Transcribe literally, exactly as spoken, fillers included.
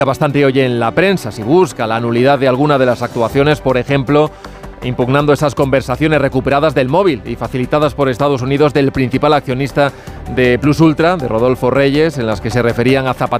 bastante hoy en la prensa. Si busca la nulidad de alguna de las actuaciones, por ejemplo, impugnando esas conversaciones recuperadas del móvil y facilitadas por Estados Unidos del principal accionista de Plus Ultra, de Rodolfo Reyes, en las que se referían a Zapatero